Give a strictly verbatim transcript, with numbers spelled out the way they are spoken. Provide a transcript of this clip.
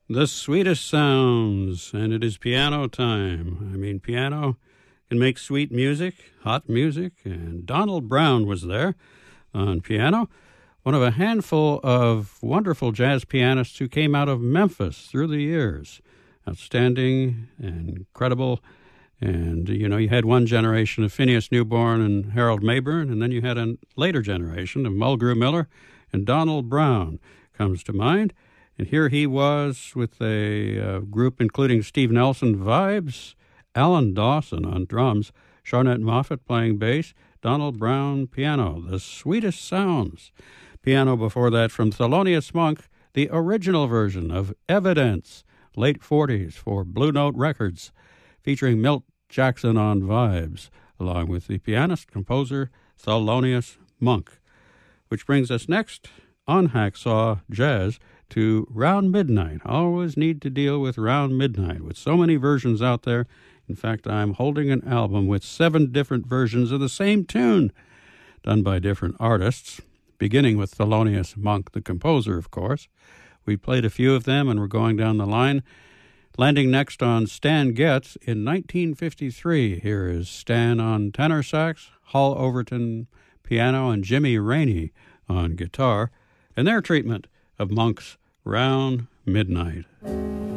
The sweetest sounds, and it is piano time. I mean, piano can make sweet music, hot music, and Donald Brown was there on piano, one of a handful of wonderful jazz pianists who came out of Memphis through the years. Outstanding and incredible. And, you know, you had one generation of Phineas Newborn and Harold Mayburn, and then you had a later generation of Mulgrew Miller and Donald Brown comes to mind. And here he was with a uh, group including Steve Nelson Vibes, Alan Dawson on drums, Charnette Moffett playing bass, Donald Brown piano, the sweetest sounds. Piano before that from Thelonious Monk, the original version of Evidence, late forties for Blue Note Records, featuring Milt Jackson on vibes, along with the pianist, composer Thelonious Monk. Which brings us next on Hacksaw Jazz to Round Midnight. Always need to deal with Round Midnight with so many versions out there. In fact, I'm holding an album with seven different versions of the same tune done by different artists, beginning with Thelonious Monk, the composer, of course. We played a few of them, and we're going down the line. Landing next on Stan Getz in nineteen fifty-three. Here is Stan on tenor sax, Hall Overton piano, and Jimmy Rainey on guitar, and their treatment of Monk's Round Midnight.